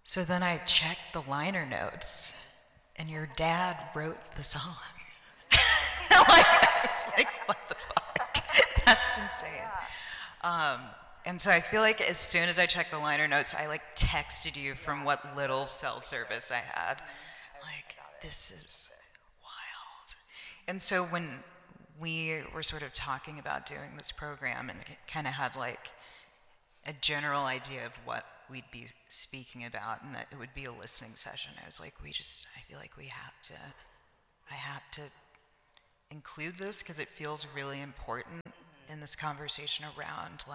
So then I checked the liner notes, and your dad wrote the song. I was like, what the fuck? That's insane. And so I feel like as soon as I checked the liner notes, I texted you from what little cell service I had. Like, this is wild. And so when we were sort of talking about doing this program and kind of had a general idea of what we'd be speaking about and that it would be a listening session, I was like, I feel like I have to include this because it feels really important in this conversation around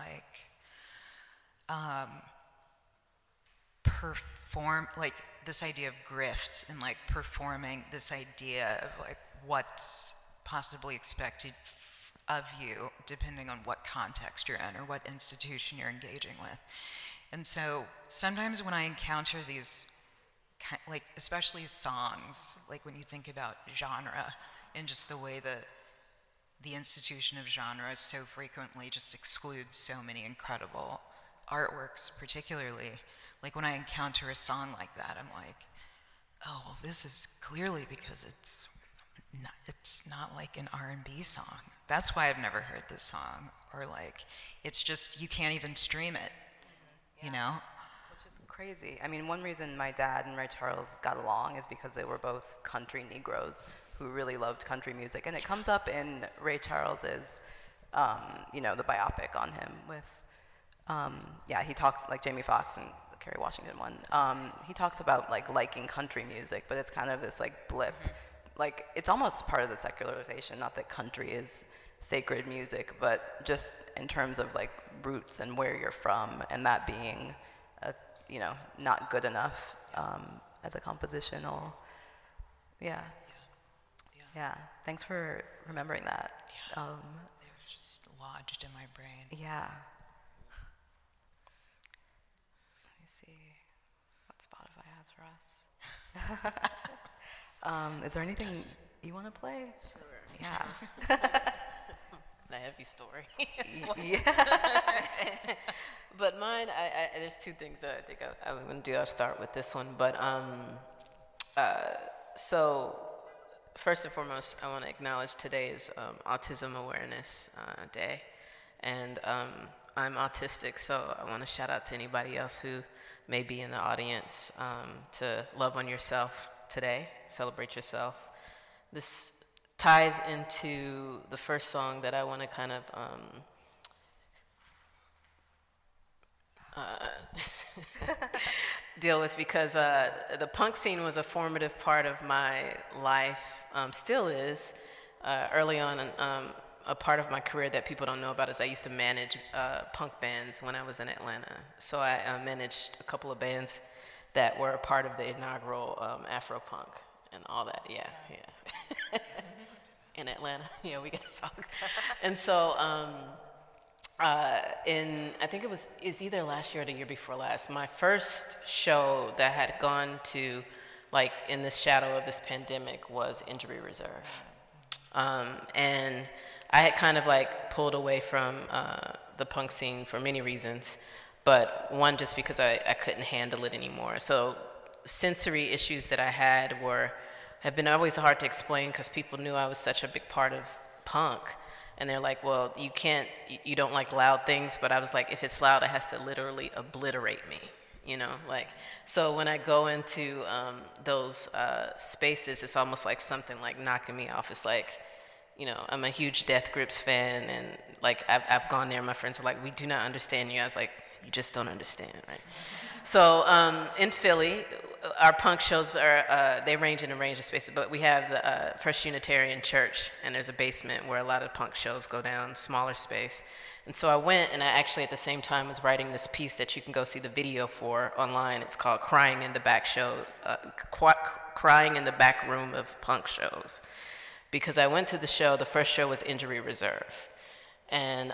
this idea of grift and performing this idea of what's possibly expected of you depending on what context you're in or what institution you're engaging with. And so sometimes when I encounter these especially songs, when you think about genre and just the way that the institution of genre so frequently just excludes so many incredible artworks, particularly, when I encounter a song like that, I'm like, oh, well, this is clearly because it's not like an R&B song. That's why I've never heard this song. Or it's just, you can't even stream it, you know? Which is crazy. I mean, one reason my dad and Ray Charles got along is because they were both country Negroes who really loved country music. And it comes up in Ray Charles's, the biopic on him with, he talks like Jamie Foxx and the Kerry Washington one. He talks about liking country music, but it's kind of this blip. It's almost part of the secularization, not that country is sacred music, but just in terms of roots and where you're from, and that being, not good enough as a compositional, yeah. Thanks for remembering that. Yeah. It was just lodged in my brain. Yeah. Let me see what Spotify has for us. Is there anything you want to play? Sure. Yeah. A heavy story. Yeah. But mine, there's two things that I think I'm going to do. I'll start with this one. But so first and foremost, I want to acknowledge today is Autism Awareness Day. And I'm autistic, so I want to shout out to anybody else who may be in the audience to love on yourself today, celebrate yourself. This ties into the first song that I want to kind of deal with, because the punk scene was a formative part of my life, still is. Early on, a part of my career that people don't know about is I used to manage punk bands when I was in Atlanta. So I managed a couple of bands that were a part of the inaugural Afro-punk and all that, yeah. In Atlanta, yeah, we got to talk. And so, I think it's either last year or the year before last, my first show that had gone to, in the shadow of this pandemic was Injury Reserve. And I had kind of pulled away from the punk scene for many reasons, but one, just because I couldn't handle it anymore. So sensory issues that I had have been always hard to explain because people knew I was such a big part of punk. And they're like, well, you don't like loud things, but I was like, if it's loud, it has to literally obliterate me, So when I go into those spaces, it's almost like something knocking me off. It's I'm a huge Death Grips fan, and I've gone there, my friends are like, we do not understand you. I was like, you just don't understand, right? So in Philly, our punk shows they range in a range of spaces, but we have the First Unitarian Church, and there's a basement where a lot of punk shows go down, smaller space. And so I went, and I actually at the same time was writing this piece that you can go see the video for online. It's called Crying in the Back Crying in the Back Room of Punk Shows. Because I went to the show, the first show was Injury Reserve. And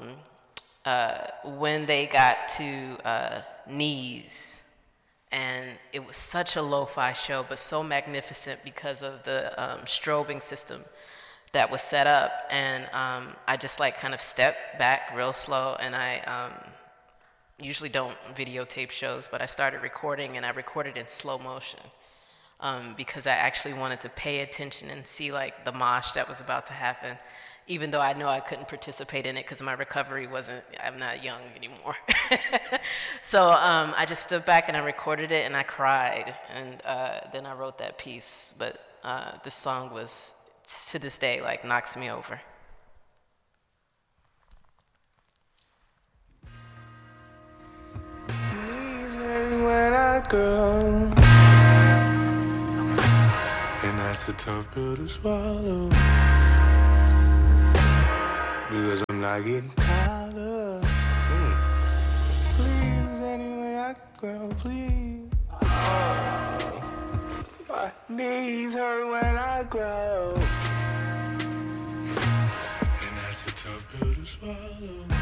when they got to Knees, and it was such a lo-fi show, but so magnificent because of the strobing system that was set up. And I just kind of stepped back real slow, and usually don't videotape shows, but I started recording, and I recorded in slow motion because I actually wanted to pay attention and see like the mosh that was about to happen, even though I know I couldn't participate in it because my recovery wasn't, I'm not young anymore. So I just stood back and I recorded it and I cried, and then I wrote that piece. But this song was, to this day, like knocks me over. When I grow, and that's a tough pill to swallow, because I'm not getting tired. Please, any way I can grow, please. My knees hurt when I grow, and that's a tough pill to swallow.